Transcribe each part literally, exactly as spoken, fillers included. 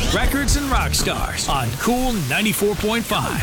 Records and Rock Stars on Cool ninety-four point five.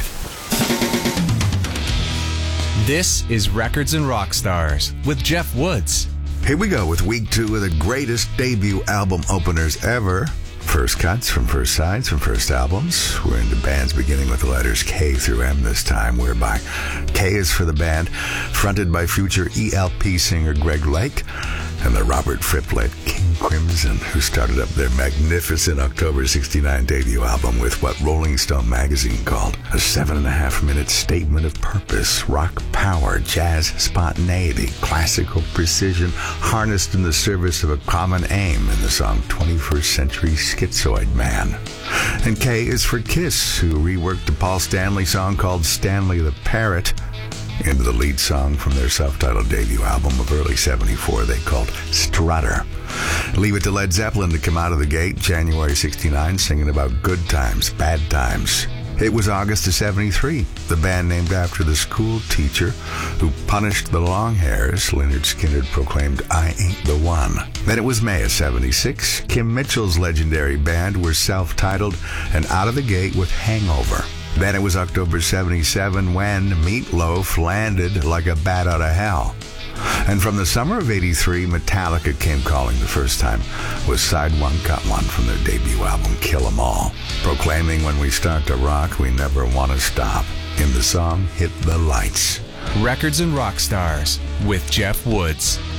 This is Records and Rock Stars with Jeff Woods. Here we go with week two of the greatest debut album openers ever. First cuts from first sides from first albums. We're into bands beginning with the letters K through M this time, whereby K is for the band, fronted by future E L P singer Greg Lake, and the Robert Fripp-led King Crimson, who started up their magnificent October sixty-nine debut album with what Rolling Stone magazine called a seven and a half minute statement of purpose, rock power, jazz spontaneity, classical precision, harnessed in the service of a common aim in the song twenty-first Century Schizoid Man. And K is for Kiss, who reworked the Paul Stanley song called Stanley the Parrot into the lead song from their self-titled debut album of early seventy-four they called Strutter. Leave it to Led Zeppelin to come out of the gate January sixty-nine singing about good times, bad times. It was August of seventy-three, the band named after the school teacher who punished the long hairs Lynyrd Skynyrd proclaimed, "I ain't the one." Then it was May of seventy-six. Kim Mitchell's legendary band were self-titled and out of the gate with Hangover. Then it was October seventy-seven when Meatloaf landed like a bat out of hell. And from the summer of eighty-three, Metallica came calling the first time with Side One Cut One from their debut album Kill 'Em All, proclaiming when we start to rock, we never want to stop. In the song, Hit the Lights. Records and Rock Stars with Jeff Woods.